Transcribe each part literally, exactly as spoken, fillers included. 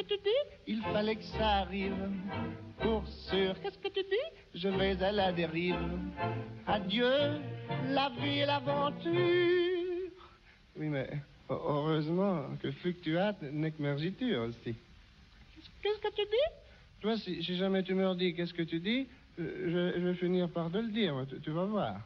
Tu dis, il fallait que ça arrive. Pour sûr, qu'est-ce que tu dis? Je vais à la dérive. Adieu, la vie et l'aventure. Oui, mais heureusement que fluctuate nec mergitur aussi. Qu'est-ce que tu dis? Toi, si, si jamais tu me redis qu'est-ce que tu dis, je, je vais finir par te le dire, tu, tu vas voir.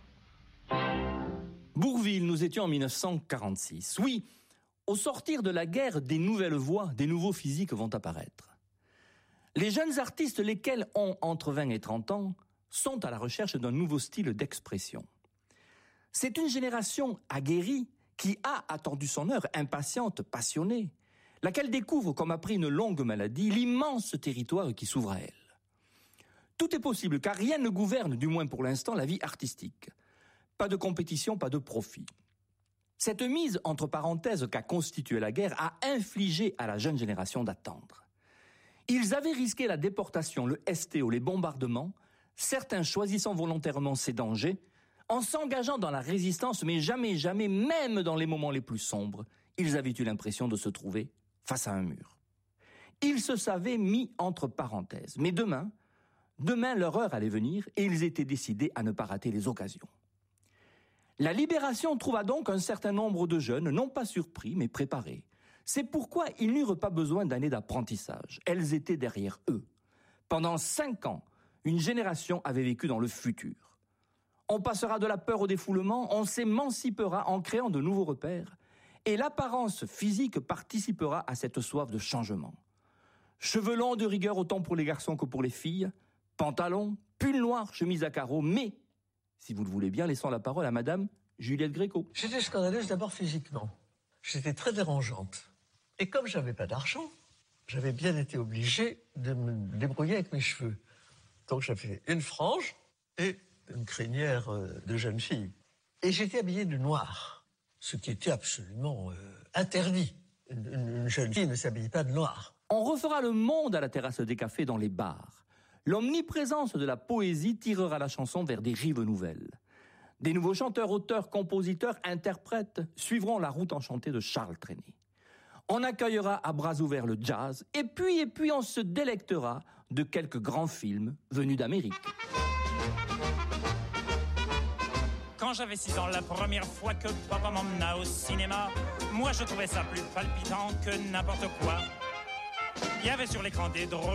Bourvil, nous étions en mille neuf cent quarante-six. Oui, au sortir de la guerre, des nouvelles voix, des nouveaux physiques vont apparaître. Les jeunes artistes, lesquels ont entre vingt et trente ans, sont à la recherche d'un nouveau style d'expression. C'est une génération aguerrie qui a attendu son heure, impatiente, passionnée, laquelle découvre, comme après une longue maladie, l'immense territoire qui s'ouvre à elle. Tout est possible, car rien ne gouverne, du moins pour l'instant, la vie artistique. Pas de compétition, pas de profit. Cette mise entre parenthèses qu'a constituée la guerre a infligé à la jeune génération d'attendre. Ils avaient risqué la déportation, le S T O, les bombardements, certains choisissant volontairement ces dangers, en s'engageant dans la résistance, mais jamais, jamais, même dans les moments les plus sombres, ils avaient eu l'impression de se trouver face à un mur. Ils se savaient mis entre parenthèses, mais demain, demain leur heure allait venir et ils étaient décidés à ne pas rater les occasions. La libération trouva donc un certain nombre de jeunes, non pas surpris, mais préparés. C'est pourquoi ils n'eurent pas besoin d'années d'apprentissage. Elles étaient derrière eux. Pendant cinq ans, une génération avait vécu dans le futur. On passera de la peur au défoulement, on s'émancipera en créant de nouveaux repères, et l'apparence physique participera à cette soif de changement. Cheveux longs de rigueur autant pour les garçons que pour les filles, pantalon, pull noir, chemise à carreaux, mais, si vous le voulez bien, laissons la parole à Madame Juliette Gréco. J'étais scandaleuse d'abord physiquement. J'étais très dérangeante. Et comme j'avais pas d'argent, j'avais bien été obligé de me débrouiller avec mes cheveux. Donc j'avais une frange et une crinière de jeune fille. Et j'étais habillée de noir, ce qui était absolument euh, interdit. Une, une jeune fille ne s'habille pas de noir. On refera le monde à la terrasse des cafés, dans les bars. L'omniprésence de la poésie tirera la chanson vers des rives nouvelles. Des nouveaux chanteurs, auteurs, compositeurs, interprètes suivront la route enchantée de Charles Trenet. On accueillera à bras ouverts le jazz, et puis, et puis on se délectera de quelques grands films venus d'Amérique. Quand j'avais six ans, la première fois que papa m'emmena au cinéma, moi je trouvais ça plus palpitant que n'importe quoi. Il y avait sur l'écran des drôles